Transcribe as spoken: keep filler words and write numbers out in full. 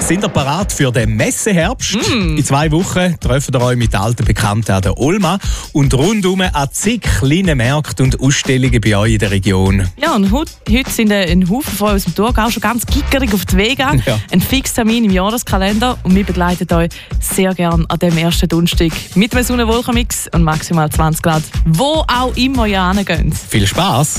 Sind ihr parat für den Messeherbst? Mm. In zwei Wochen treffen ihr euch mit alten Bekannten an der Olma und rundum an zig kleine Märkte und Ausstellungen bei euch in der Region. Ja, und heute, heute sind ein Haufen von aus dem Thurgau schon ganz gickerig auf die Wege. Ja. Ein Fixtermin im Jahreskalender und wir begleiten euch sehr gerne an dem ersten Donnerstag mit einem Sonne-Wolken-Mix und maximal zwanzig Grad, wo auch immer ihr hingeht. Viel Spaß!